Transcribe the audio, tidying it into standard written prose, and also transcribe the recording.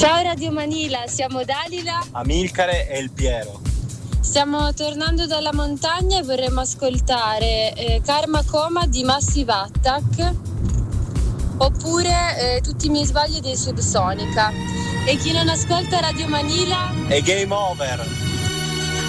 Ciao Radio Manila, siamo Dalila, Amilcare e il Piero. Stiamo tornando dalla montagna e vorremmo ascoltare Karma Coma di Massive Attack oppure Tutti i miei sbagli dei Subsonica. E chi non ascolta Radio Manila è game over.